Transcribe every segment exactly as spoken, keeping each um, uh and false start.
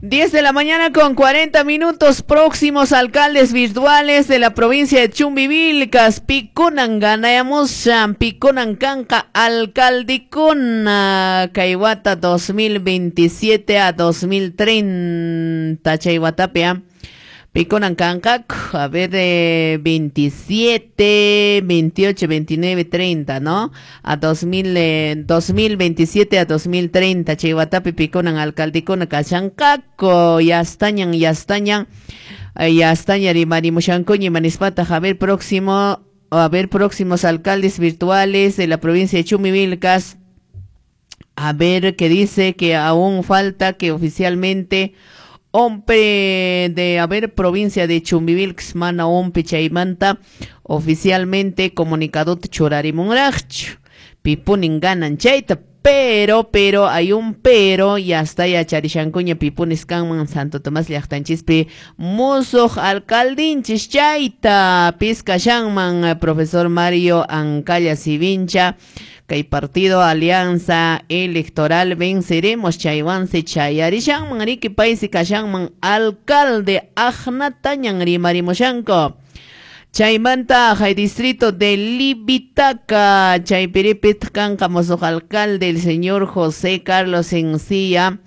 diez de la mañana con cuarenta minutos. Próximos alcaldes virtuales de la provincia de Chumbivilcas. Piconan ganayamos Piconan Canca alcaldicona Caiguata dos mil veintisiete a dos mil treinta. Chaihuatapia. Piconan Canca, a ver, eh, veintisiete, veintiocho, veintinueve, treinta, ¿no? A dos mil, eh, dos mil veintisiete a dos mil treinta, Chihuatapi, Piconan, Alcaldicona, Cachancaco, Yastañan, Yastañan, Yastaña, Marimushancoña y Manispata, a ver, próximo, a ver, próximos alcaldes virtuales de la provincia de Chumbivilcas. A ver, que dice que aún falta que oficialmente Ompe de haber provincia de Chumbivilcas mana ompe chaymanta oficialmente comunicado churarimunrach pipunin ganan chayta, pero pero hay un pero y hasta ya charishancuña pipunis kanman Santo Tomás llaqtanchispi musuq alcaldinchis chayta piskashanman profesor Mario Ancalla Sivincha. Kay partido Alianza Electoral Venceremos chaywanse chayarishanman riki paisi kashanman alcalde ajnatañan rimarimoshanko. Chaymanta hay distrito de Libitaca, chaypiripit kanka mosuq alcalde el señor José Carlos Encía.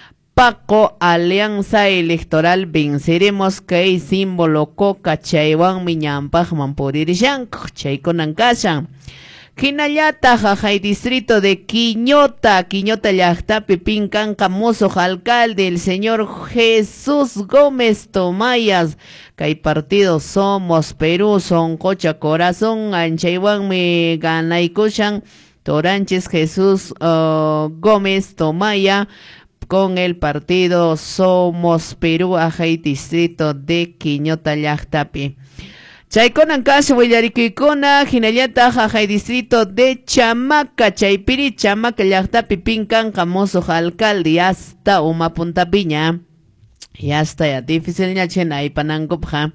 Paco Alianza Electoral Venceremos kay símbolo coca chaywan miñampajman puririshanko chaykunan kashan. Hinallata jajay distrito de Quiñota, Quiñota llaqtapi pinkanqa musuq alcalde el señor Jesús Gómez Tomayas. Kay partido Somos Perú, Soncocha Corazón, anchaywanmi ganaykushan Toranches Jesús uh, Gómez Tomaya con el partido Somos Perú, ajay distrito de Quiñota llaqtapi. Chayconan caso Villaricicona, Jinayata, Jajay distrito de Chamaca, Chaypiri, Chamaca, Llaqtapi, Pincan, Camoso, alcalde, hasta Uma Punta Piña. Ya está, ya difícil ya chena y panangopja.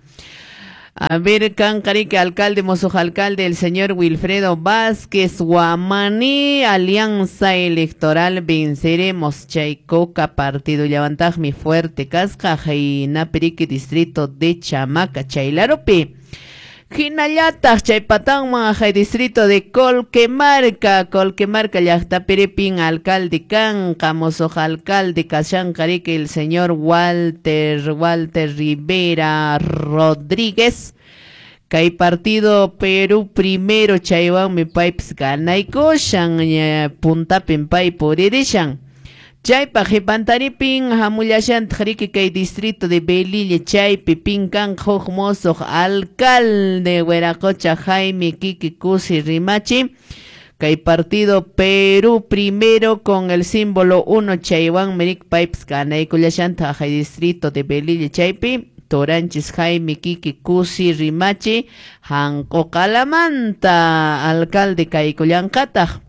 A ver, Cancarique, alcalde, mozo alcalde, el señor Wilfredo Vázquez, Guamaní, Alianza Electoral, Venceremos, Chaycoca, partido, Yavantajmi, Fuerte, Casca, Jainapirique, distrito de Chamaca, Chaylarope. Hinallata, Chaypatanman, Jai distrito de Colquemarca, Colquemarca, Llaqtapiripin, alcalde Canca, mozo alcalde, Cachancarique, el señor Walter, Walter Rivera Rodríguez. Kay partido Perú primero, Chaywan, mi pipes ganaykoshan, punta pimpay por irishan. Chaypa jipantaripin hamulashan tjariki kay distrito de Belilla chaypi pinkan mozo alcalde Hueracocha Jaime Kiki Cusi Rimachi. Kay partido Perú primero con el símbolo uno Chaywan Merik Pipes ganaykulashan tjay distrito de Belilla chaypi Toranches Jaime Kiki Cusi Rimachi Hanko Calamanta alcalde Kaykullankata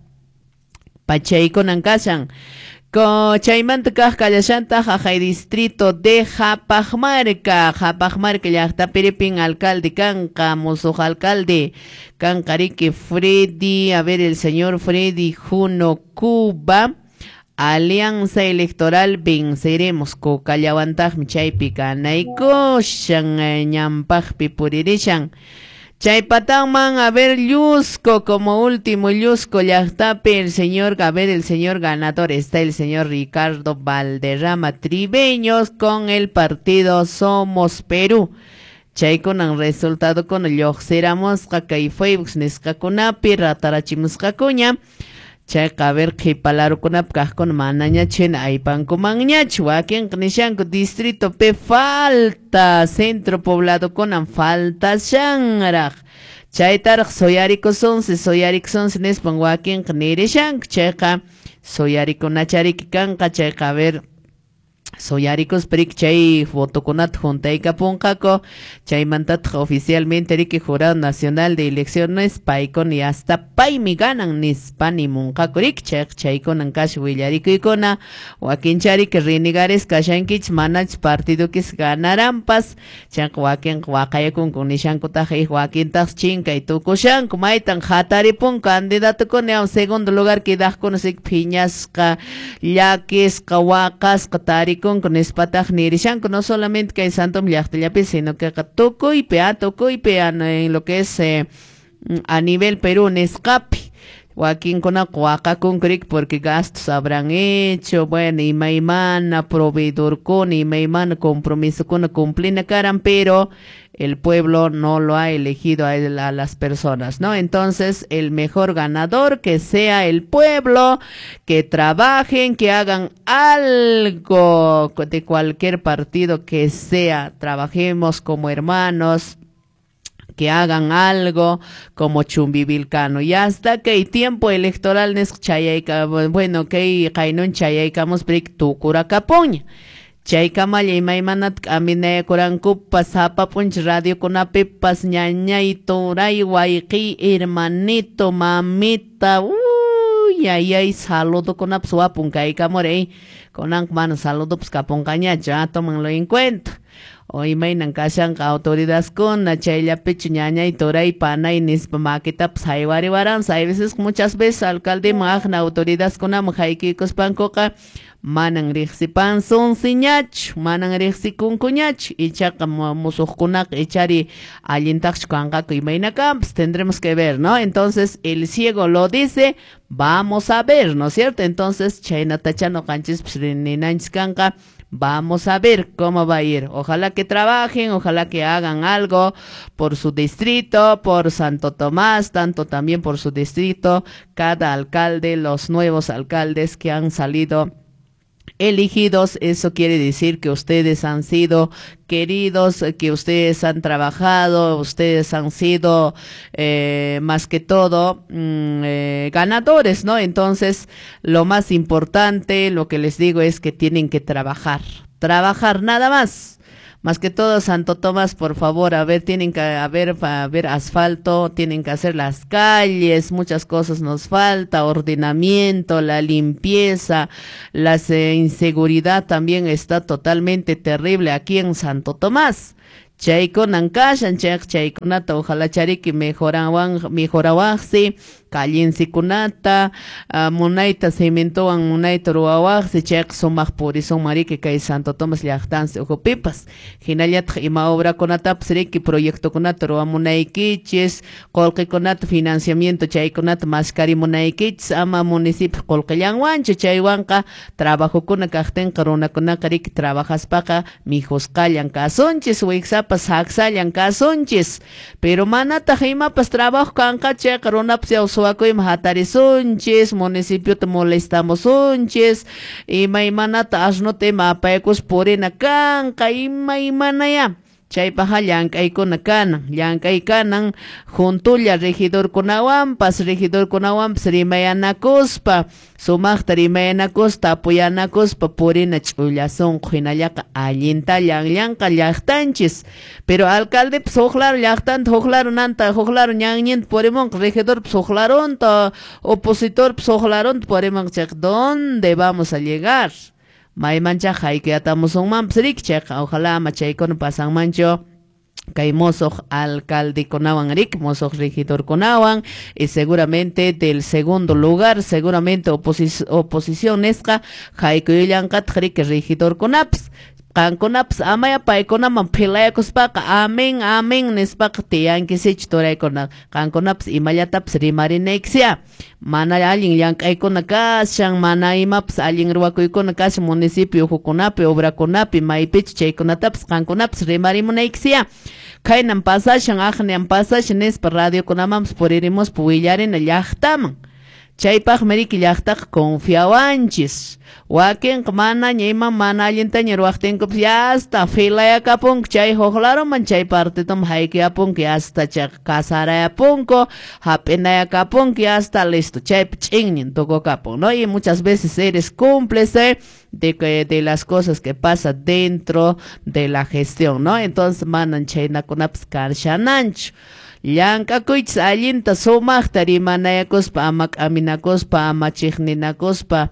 Pachaykunan kashan. Ko chaymanta kaq kallashanta jajay distrito de Japajmarca, Japajmarca llaqtapiripin alcalde kanqa musuq alcalde Cancarique Freddy, a ver el señor Freddy Juno Cuba. Alianza Electoral Venceremos ko kallawantajmi chaypi kanaykoshan ñampajpi puririshan. Chaypatanman, a ver, Llusco, como último Llusco, llaqtapi el señor, a ver, el señor ganador está el señor Ricardo Valderrama Tribeños con el partido Somos Perú. Chaykunan resultado con lluqsiramos kay Facebook nisqakunapi ratarachimusqakuña. Chayqa a ver qhipalarukunap kaqkuna manaña china aypankumanñachu wakin nishanku distrito pe falta centro poblado kunan falta shanraq chaytaraq soyarikusunsi soyarikusunsi nispan wakin nirishanku chayqa soyarikunachariki kanqa chayqa a ver soyaricos prik chay fotoconat juntaika puncaco chay mantat oficialmente riki jurado nacional de elecciones paicon y hasta paimi ganan nispani muncaco rik chek chay conan cash willarico y cona wakin chari que renigares kashankich manach partido que ganarampas chak wakin wakayakun con nishanko taje wakin tas chinka y tukushan kumaitan hataripun candidato con el segundo lugar que das con sik piñas ka yaques kawakas katarico con con espataj nirishanko, no solamente que hay santo mllaqtallapi, sino que tucuypi, ah, tucuypi en lo que es eh, a nivel Perú, nescapi. Joaquín con Acuaca con Cric porque gastos habrán hecho, bueno, y maimana, proveedor con, y maimana, compromiso con cumplir caran, pero el pueblo no lo ha elegido a, él, a las personas, ¿no? Entonces, el mejor ganador que sea el pueblo, que trabajen, que hagan algo de cualquier partido que sea, trabajemos como hermanos, que hagan algo como Chumbivilcano. Y hasta que hay tiempo electoral, bueno, que hay chayaykamos brick tukura capoña. Chaykamalla imaymanat aminaya kurankupas hapapunch radio kunapipas ñañayto ray wayqi hermanito mamita uy ay ay saludo kunapas wapun kaykamurey kunan mana saludo pues kapunkañacha tómenlo en cuenta. Hoy mainan kashanka autoridades con chayllapi ñaña y toray panay nispa maquita pues haywari waranza. Hay veces, muchas veces, alcalde magna autoridades con amjaikikos pancoca manan rixipan son siñach, manan rixikun kuñach, y chaca musukunak echari alintach kangaku y maina camps, tendremos que ver, ¿no? Entonces, el ciego lo dice, vamos a ver, ¿no es cierto? Entonces, chayna tachano canchis psrininañs kanka. Vamos a ver cómo va a ir. Ojalá que trabajen, ojalá que hagan algo por su distrito, por Santo Tomás, tanto también por su distrito, cada alcalde, los nuevos alcaldes que han salido elegidos, eso quiere decir que ustedes han sido queridos, que ustedes han trabajado, ustedes han sido eh, más que todo mmm, eh, ganadores, ¿no? Entonces, lo más importante, lo que les digo es que tienen que trabajar, trabajar nada más. Más que todo, Santo Tomás, por favor, a ver, tienen que haber, haber asfalto, tienen que hacer las calles, muchas cosas nos falta, ordenamiento, la limpieza, la eh, inseguridad también está totalmente terrible aquí en Santo Tomás. Chaykunan kashan chayk chaykunata ojalá chariki mejorawan mejorawaqsi kallinsikunata uh, munayta cementowan munayta ruwawaqsi chayq sumaq purison mariki kay Santo Tomás llaqtansi ujupipas hinallataq ima obrakunatapas riki proyectokunata ruwamunaykichis qullqikunata financiamiento chaykunata maskharimunaykichis ama municipio qullqillanwanchu chaywanqa trabajokuna kaqtinqa runakunaqa riki trabajaspaqa mijusqallan kasunchis wiksapas haksallan kasunchis pero manataq imapas trabajo kanqa chayqa runapas suakuyma hatarisunchis, municipio te molestamos unchis, ima imanata ashnota ima apaykus purina kanka, ima imanaya. Chaypaja llank'aykuna kanan, llank'ay kanan juntulla regidor kunawanpas, regidor kunawanpas rimayanakuspa, sumaqta rimayanakuspa, apuyanakuspa purina ch'ullasunqu hinallaqa allinta llanllanqa llaqtanchis. Pero alcalde pues uqlaro llaqtanta uqlaro nanta uqlaro ñanñinta purimunqa, regidor pues uqlaronta, opositor pues uqlaronta purimunqa chayqa, ¿dónde vamos a llegar? Maymancha hayque atamos un mampsrik checa, ojalá ama chaykon pasan mancho. Kay mosoq alcalde konawan rik, mosoq regidor konawan, y seguramente del segundo lugar, seguramente oposis oposición esqa, hayque yankat rik regidor konaps. Kankunaps amaya paikunaman pilayakuspaqa amen amen nispaqa tiyankisich turaykuna kankunaps imayataps rimarinayksya mana allin llank'aykuna kashan mana imapas allin ruwakuykuna kashan municipio hukunapi obrakunapi maypich chaykunatapas kankunapas rimarimunayksya kaynan pasashan aqnian pasashan nispa radiokunamanpas puririmospa willarina llaqtaman. Chaypaq meriki llaqtaqa confiawanchis. Wakin mana ñayman mana allinta ñirwaqtinkupas yasta filayakapunku chay huqlaruman chay partitum haykuyapunku yasta chay kasarayapunku hap'inayakapunku yasta listo chaypi ch'innin tukukapun, ¿no? Y muchas veces eres cómplice de que de las cosas que pasa dentro de la gestión, ¿no? Entonces manan chaynakunapas karshananchu. Llank'akuychis allinta sumaqta rimanayakuspa ama k'aminakuspa ama chiqninakuspa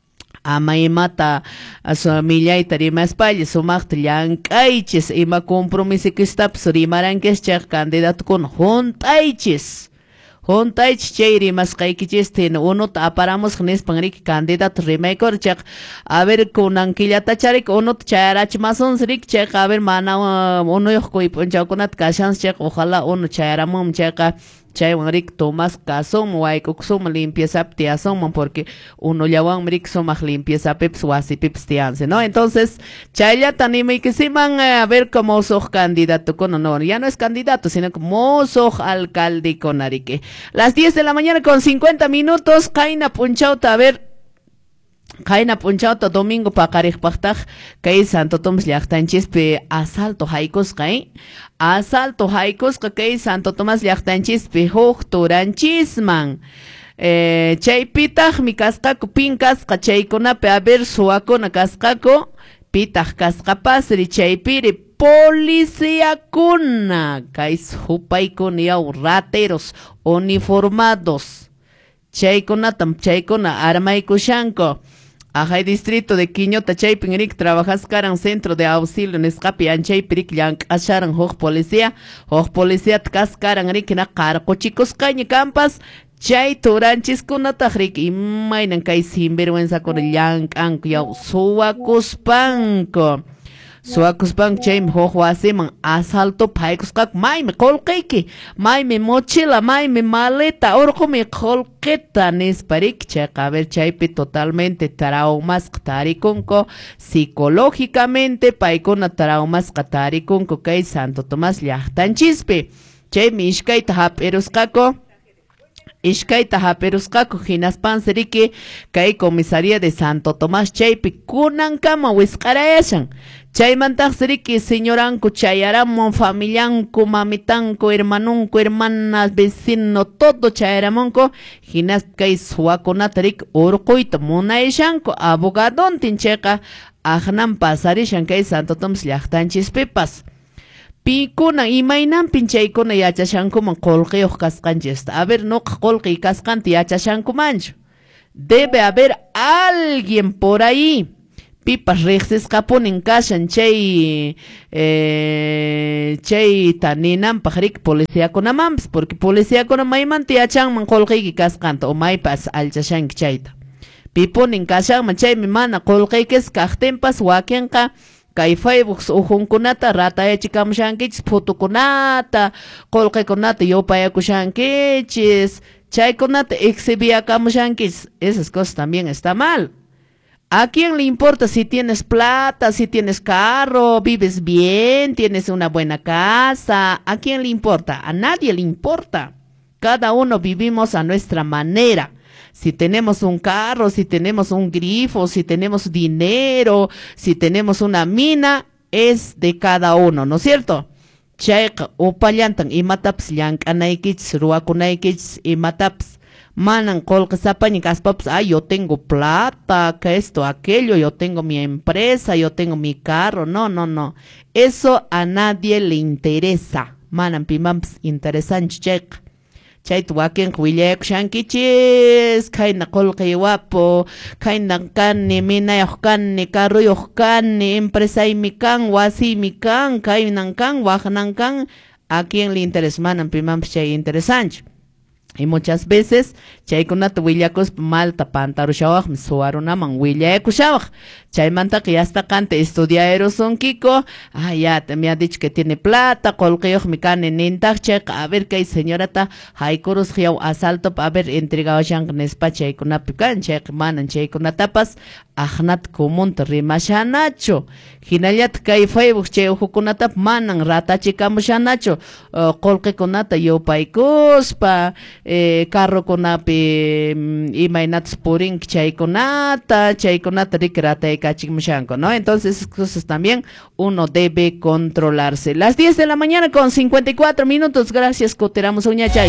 ama imata millayta rimaspalla sumaqta llank'aychis ima compromiso kistapas rimarankischaq candidatukuna junt'aychis Juntay chayri mas kaikichistin uno aparamos nes pangrik candidato remaker chek a ver kunankillata charik uno chayarach mason srik chek a ver mana uno yokuy punchakunat kashans chek ojalá uno chayaramum cheka chay wanrik tomas kasum waikuksum limpieza ptiasum porque uno llawan mrik sumak limpieza pips wasi pips tianse, ¿no? Entonces chaya tanime que se man a ver cómo sos candidato con honor, ya no es candidato sino como sos alcalde con arique. Las diez de la mañana con cincuenta minutos kaina punchauta a ver Kaina punchauta domingo pa karij paktaj kay Santo Tomás llaqtanchispi asalto haykos kay asalto haykos kay Santo Tomás llaqtanchispi huk turanchisman eh, chaypitaj mi kasqaku pin kasqa chaykunapi a ver suwakuna kasqaku pitaj kasqapasri chaypiri policíakuna kay hupaykuna yaw rateros uniformados chaykunatam chaykuna armaykushanku. Ajay distrito de Quiñota chaypinrik trabajas karan centro de auxilio nesqapi anchaypirik llank'asharan huk policía huk policía kaskaran rik na qarquchikusqaña kampas chay turanchiskunataj rik imaynan kay sinvergüenzakuna llank'anku yaw suwakuspanku suwakuspanku chaymi huk wasiman asalto paykusqaku maymi qullqiyki maymi mochila maymi maleta urqumi qullqita nisparik chayqa a ver chaypi totalmente traumasqa tarikunku psicológicamente paykuna traumasqa tarikunku kay Santo Tomás llaqtanchispi chaymi ishkayta hap'irusqaku Ishkayta hap'irusqaku hinaspansiriki kay comisaría de Santo Tomás chaypi kunankama wisq'arayashan chaymantaq siriki señoranku chayaramun familianku mamitanku hermanunku hermanas vecino todo chayaramunku hinas kay suwakunata rik urquyta munayashanku abogadontin chayqa ajnan pasarishan kay Santo Tomás llaqtanchispipas Pikuna imaynampin chaykuna yachashankuman qullqiyuq kasqanchis. A ver, nuqa qullqiy kasqanta yachashankumanchu. Debe haber alguien por ahí. Pipas riqsisqapunin kashan chay eh, chay taninanpaq rik policiakunamanpas porque policiakuna maymanta yachanman qullqiyki kasqanta o maypas alchashanki chayta. Pipunin kashanman chaymi mana qullqiykis kaqtinpas wakinqa kay Facebook ujunkunata ratayachikamushankichis fotokunata qullqikunata yupayakushankichis chaykunata exhibiakamushankichis esas cosas también está mal. ¿A quién le importa si tienes plata, si tienes carro, vives bien, tienes una buena casa? ¿A quién le importa? A nadie le importa. Cada uno vivimos a nuestra manera. Si tenemos un carro, si tenemos un grifo, si tenemos dinero, si tenemos una mina, es de cada uno, ¿no es cierto? Chayqa upallantan imataps llank'anaykich, ruwakunaykich imataps manan qullqisapaña kaspapas, ah, yo tengo plata, que esto, aquello, yo tengo mi empresa, yo tengo mi carro. No, no, no. Eso a nadie le interesa. Manan pimamps interesanch chayqa. Chaytu wakin willayakushankichis kayna qullqiwapu kayna kanni minayuq kanni carruyuq kanni empresaymi kan wasiymi kan kaynan kan waqnan kan a quién le interesa manan pimanpas chay interesanchu. Y muchas veces chaykunata willakus malta pantarushawaqmi suwarunaman willayakushawaq chaymantaq yastaqanta estudiaero sonkiko ah ya me ha dicho que tiene plata qullqiyuqmi kani nintaq chayqa a ver kay señorata haykurus yaw asalto a ver entregawashanqa nispa chaykunapi kan chayqa manan chaykunatapas ajnat comunta rimashanachu hinallat kay Facebook chay ujukunatap manan ratachikamushanachu uh, qullqikunata yupaykuspa eh, carrokunapi um, imaynatas purinki chaykunata chaykunata rikrataykachimushanku, ¿no? Entonces esas cosas también uno debe controlarse. Las diez de la mañana con cincuenta y cuatro minutos. Gracias, Coteramos Uñachay.